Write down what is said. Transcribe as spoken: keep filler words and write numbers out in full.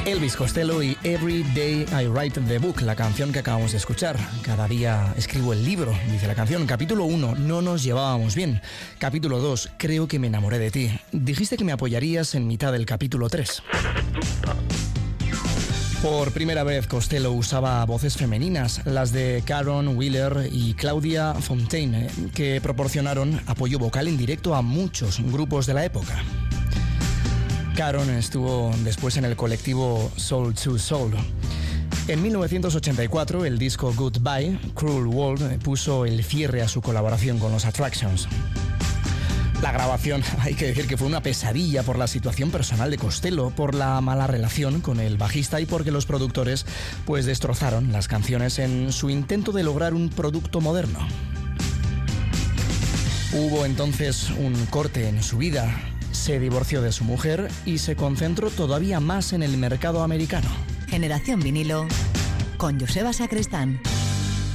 Elvis Costello y Every Day I Write the Book, la canción que acabamos de escuchar. Cada día escribo el libro, dice la canción. Capítulo uno, no nos llevábamos bien. Capítulo dos, creo que me enamoré de ti. Dijiste que me apoyarías en mitad del capítulo tres. Por primera vez Costello usaba voces femeninas, las de Caron Wheeler y Claudia Fontaine, que proporcionaron apoyo vocal en directo a muchos grupos de la época. Caron estuvo después en el colectivo Soul to Soul. En mil novecientos ochenta y cuatro, el disco Goodbye, Cruel World, puso el cierre a su colaboración con los Attractions. La grabación, hay que decir que fue una pesadilla por la situación personal de Costello, por la mala relación con el bajista y porque los productores pues destrozaron las canciones en su intento de lograr un producto moderno. Hubo entonces un corte en su vida. Se divorció de su mujer y se concentró todavía más en el mercado americano. Generación Vinilo con Joseba Sacristán.